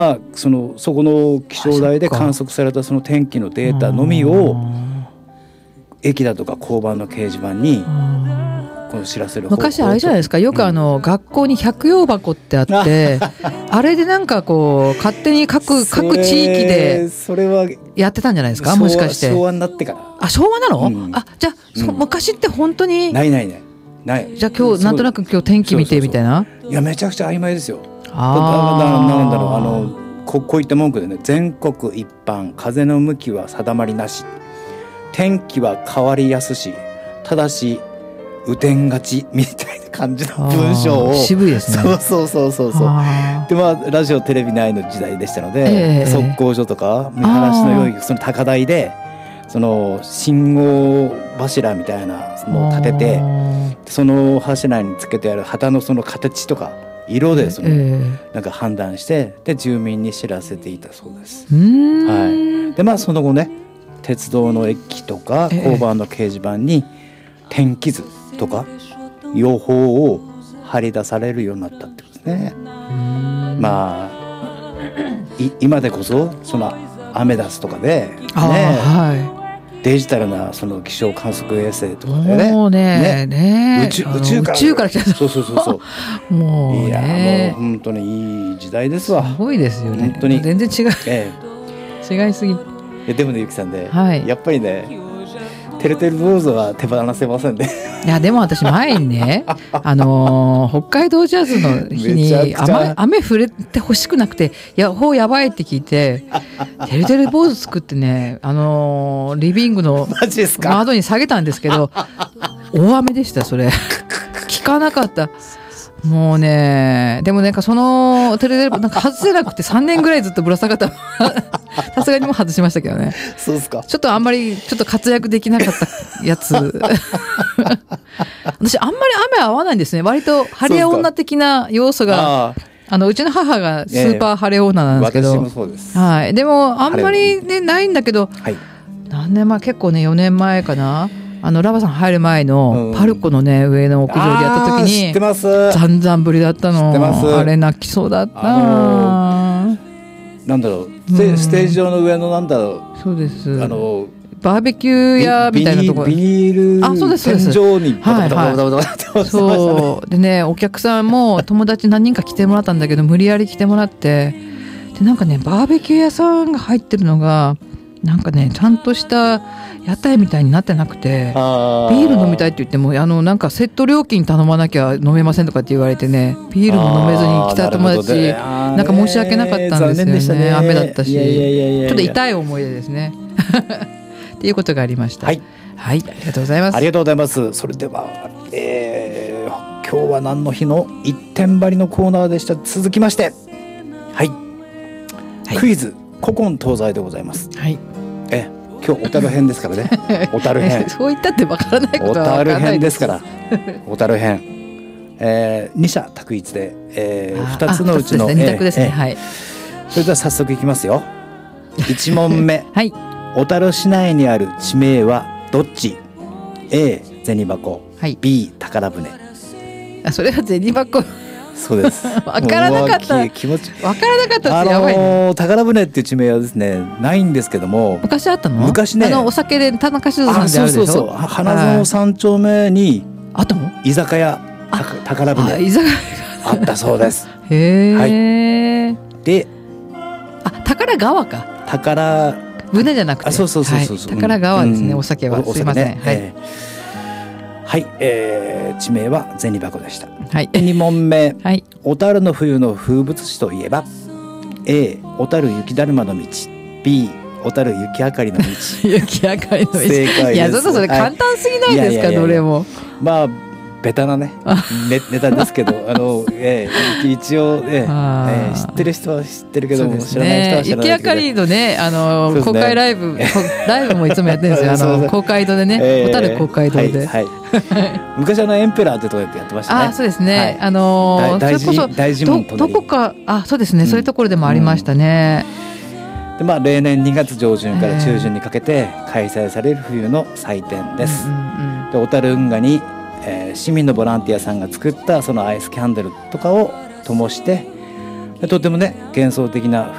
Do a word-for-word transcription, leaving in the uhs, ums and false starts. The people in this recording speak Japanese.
そのそこの気象台で観測されたその天気のデータのみを駅だとか交番の掲示板にこの知らせる方法。 昔あれじゃないですか、よくあの、うん、学校に百葉箱ってあってあれでなんかこう勝手に各各地域でやってたんじゃないですか、もしかして。 昭和になってから。 あ、昭和なの、うん、あ、じゃあ、うん、昔って本当にないないないない。 じゃあ今日なんとなく今日天気見てみたいな。 そうそうそう、いやめちゃくちゃ曖昧ですよ。あだだなんだろう、あの こ, こういった文句でね、全国一般風の向きは定まりなし、天気は変わりやすし、ただし雨天がちみたいな感じの文章を。 渋いですね。 そうそうそうそうそう。でまあラジオテレビないの時代でしたので、えー、測候所とか見晴らしの良いその高台でその信号柱みたいなのを立てて、その柱につけてある旗のその形とか色でその、えー、なんか判断してで住民に知らせていたそうです。 うーん、 はい、でまあその後ね、鉄道の駅とか交番の掲示板に天気図とか予報を貼り出されるようになったってことですね。まあい今でこそそのアメダスとかでね、はい、デジタルなその気象観測衛星とかでね、 もうね、ねね宇宙、宇宙から宇宙から来た。 そうそうそうそう。もうね、いやもう本当にいい時代ですわ。 すごいですよね。 本当に全然違う。ええ、違いすぎ。 えでもね、ゆきさんね、 はい、 やっぱりね、てるてる坊主は手放せませんね。 いやでも私前にねあのー、北海道ジャズの日に 雨, 雨降れてほしくなくて予報やばいって聞いててるてる坊主作ってね、あのー、リビングの窓に下げたんですけど大雨でした。それ聞かなかった。もうね、でもなんかそのテレテレなんか外せなくてさんねんぐらいずっとぶら下がったさすがにもう外しましたけどね。 そうですか。 ちょっとあんまりちょっと活躍できなかったやつ私あんまり雨合わないんですね。割と晴れ女的な要素が、あのうちの母がスーパー晴れ女なんですけど、 えー、私もそうです、 はい、でもあんまり、ね、ないんだけど、はい、何年前、結構ねよねんまえかな、あのラバさん入る前のパルコのね、うん、上の屋上でやった時にざんざん降りだったの。あれ泣きそうだった。あのー、なんだろう、ステ、うん、ステージ上の上のなんだろう、 そうです、 あのバーベキュー屋みたいなところ、 ビニールあ、そうですそうです、 天井にバタバタバタバタバタバタ、 そうでね、お客さんも友達何人か来てもらったんだけど無理やり来てもらって、でなんかねバーベキュー屋さんが入ってるのがなんかねちゃんとした屋台みたいになってなくて、ビール飲みたいって言ってもあのなんかセット料金頼まなきゃ飲めませんとかって言われてね、ビールも飲めずに来た友達 な, なんか申し訳なかったんですよ ね, ね雨だったし、いやいやいやいや、ちょっと痛い思い出ですねっていうことがありました。はい、はい、ありがとうございます。 ありがとうございます。それでは、えー、今日は何の日の一点張りのコーナーでした。続きまして、はい、はい、クイズ古今東西でございます。 はい、 え今日小樽編ですからね小樽編そう言ったってわからないことはわからないです。 小樽編ですから小樽編、えー、に社択一で、えー、ふたつのうちのに択ですね、はい。 それでは早速いきますよ。いち問目、 はい、 小樽市内にある地名はどっち？ A 銭箱、はい、B 宝船。 あ、それは銭箱そうです。 わからなかった。気持ちわからなかったってやばいね。 あのー、宝船っていう地名はですねないんですけども、 昔あったの？ 昔ね、 あのお酒で田中酒造さんであるでしょ。 そうそうそう、花園三丁目にあったの？ 居酒屋宝船、 あ、居酒屋あったそうです。 へえ、はい。で、あ、宝川か。 宝船じゃなくて、 あ、そうそうそうそうそう、 はい、宝川ですね、 うん、 お酒は。 おすいません、ね、はい、 えーはい、えー、地名は銭箱でした。 はい、 に問目、 はい、 小樽の冬の風物詩といえば A 小樽雪だるまの道、 B 小樽雪あかりの道雪あかりの道。 正解です。 いや、ちょっとそれ簡単すぎないですか、はい、いやいやいやいや、どれもまあベタなねネ, ネタですけどあの、えー、一応、えーえー、知ってる人は知ってるけども、ね、知らない人は知らないけど、雪あかりのね、あの、ね、公開ライブライブもいつもやってるんですよ。あの公会堂でね、えー、小樽公会堂で、はいはい、 昔あのエンペラーってとこでやってましたね。 あ、そうですね、はい、あのー、それこそ大事門ど, どこか、あ、そうですね、うん、そういうところでもありましたね、 うん、でまあ、例年にがつ上旬から中旬にかけて開催される冬の祭典です、うんうんうん、で小樽運河にえー、市民のボランティアさんが作ったそのアイスキャンドルとかを灯してとてもね幻想的な